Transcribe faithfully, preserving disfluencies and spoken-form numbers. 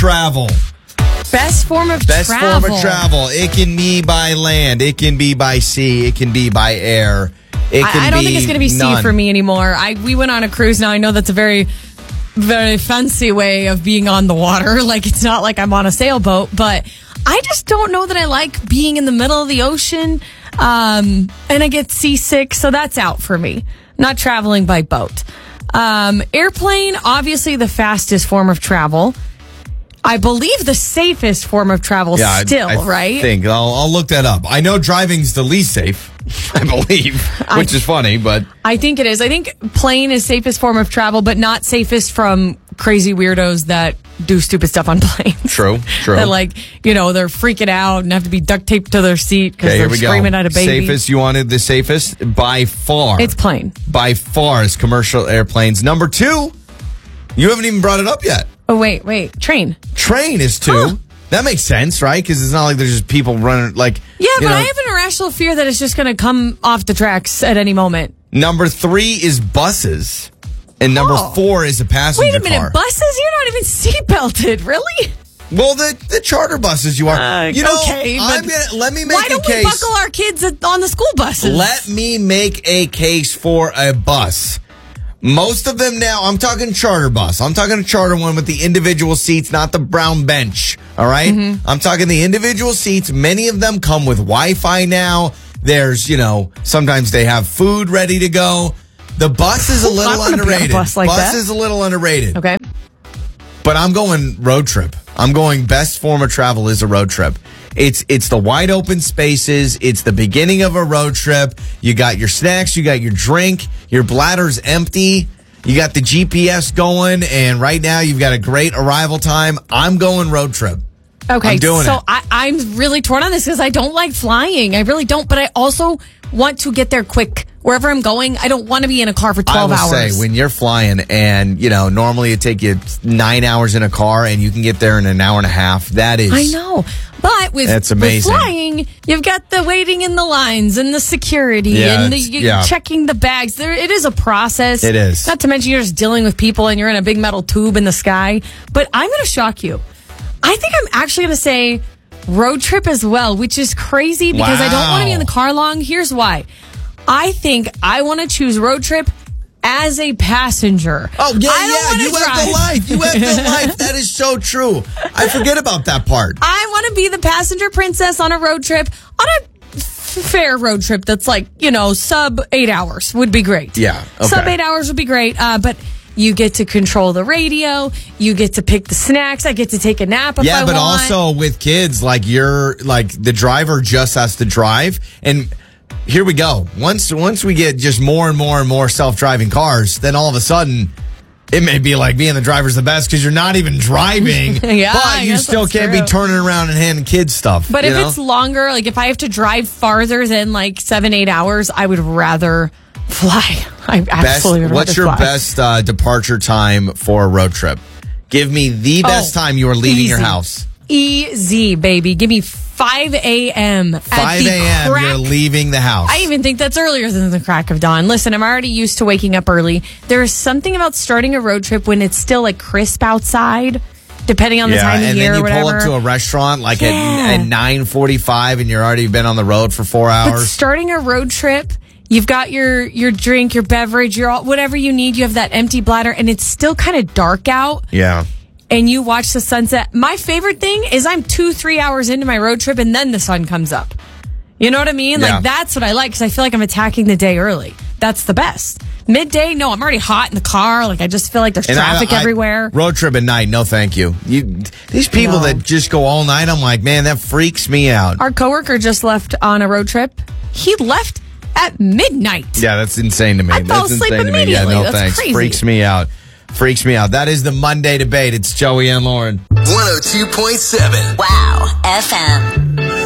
travel. Best form of Best travel. form of travel. It can be by land. It can be by sea. It can be by air. It can I, I don't be think it's going to be none. sea for me anymore. I we went on a cruise. Now I know that's a very, very fancy way of being on the water. Like it's not like I'm on a sailboat, but I just don't know that I like being in the middle of the ocean. Um, and I get seasick, so that's out for me. Not traveling by boat. Um, airplane, obviously the fastest form of travel. I believe the safest form of travel yeah, still, I, I right? I think. I'll, I'll look that up. I know driving's the least safe, I believe, which I, is funny, but... I think it is. I think plane is safest form of travel, but not safest from crazy weirdos that do stupid stuff on planes. True, true. That like, you know, they're freaking out and have to be duct taped to their seat because Okay, they're here we screaming go. at a baby. Safest, you wanted the safest? By far. It's plane. By far is commercial airplanes. Number two, you haven't even brought it up yet. Oh, wait, wait. Train. Train is two. Huh. That makes sense, right? Because it's not like there's just people running, like... Yeah, you but know. I have an irrational fear that it's just going to come off the tracks at any moment. Number three is buses. And number Oh. four is a passenger Wait a minute. car. Buses? You're not even seatbelted. Really? Well, the, the charter buses you are. Uh, you know, okay, I'm but gonna, let me make Why a don't case. we buckle our kids at- on the school buses? Let me make a case for a bus. Most of them now, I'm talking charter bus. I'm talking a charter one with the individual seats, not the brown bench. All right? Mm-hmm. I'm talking the individual seats. Many of them come with Wi-Fi now. There's, you know, sometimes they have food ready to go. The bus is a I little wanna be on a underrated. bus like that. is a little underrated. Okay. But I'm going road trip. I'm going best form of travel is a road trip. It's it's the wide open spaces. It's the beginning of a road trip. You got your snacks. You got your drink. Your bladder's empty. You got the G P S going. And right now you've got a great arrival time. I'm going road trip. Okay, I'm doing so it. I, I'm really torn on this because I don't like flying. I really don't, but I also want to get there quick. Wherever I'm going, I don't want to be in a car for twelve I will hours. say, when you're flying and, you know, normally it take you nine hours in a car and you can get there in an hour and a half. That is... I know. But with, That's with amazing. flying, you've got the waiting in the lines and the security Yeah, and the, it's- you yeah. checking the bags. There, it is a process. It is. Not to mention you're just dealing with people and you're in a big metal tube in the sky. But I'm going to shock you. I think I'm actually going to say road trip as well, which is crazy because I don't want to be in the car long. Here's why. I think I want to choose road trip as a passenger. Oh, yeah, I don't yeah. wanna You have drive. the life. You have the life. That is so true. I forget about that part. I want to be the passenger princess on a road trip, on a f- fair road trip that's like, you know, sub eight hours would be great. Yeah, okay. Sub eight hours would be great. Uh, but you get to control the radio. You get to pick the snacks. I get to take a nap if I Yeah, want. but also with kids, like you're like the driver just has to drive. And here we go. Once once we get just more and more and more self-driving cars, then all of a sudden it may be like being the driver's the best because you're not even driving. Yeah, but I you guess still that's can't true. be turning around and handing kids stuff. But you if know? it's longer, like if I have to drive farther than like seven, eight hours, I would rather fly. I best, absolutely would what's rather your fly. best uh, departure time for a road trip? Give me the best Oh, time you are leaving your easy. house. Easy, baby. Give me five a.m. five a.m. You're leaving the house. I even think that's earlier than the crack of dawn. Listen, I'm already used to waking up early. There is something about starting a road trip when it's still like crisp outside, depending on the yeah, time of and year then you or whatever. pull up to a restaurant like Yeah. at, at nine forty-five and you're already been on the road for four But hours. starting a road trip, you've got your your drink, your beverage, your all, whatever you need. You have that empty bladder, and it's still kind of dark out. Yeah. And you watch the sunset. My favorite thing is I'm two, three hours into my road trip, and then the sun comes up. You know what I mean? Yeah. Like, that's what I like, because I feel like I'm attacking the day early. That's the best. Midday, no, I'm already hot in the car. Like, I just feel like there's And I- traffic I- everywhere. Road trip at night, no thank you. You these people No. that just go all night, I'm like, man, that freaks me out. Our coworker just left on a road trip. He left at midnight. Yeah, that's insane to me. I fell that's asleep insane to me. Yeah, immediately. no That's thanks. crazy. Freaks me out. Freaks me out. That is the Monday debate. It's Joey and Lauren. one oh two point seven. Wow, F M.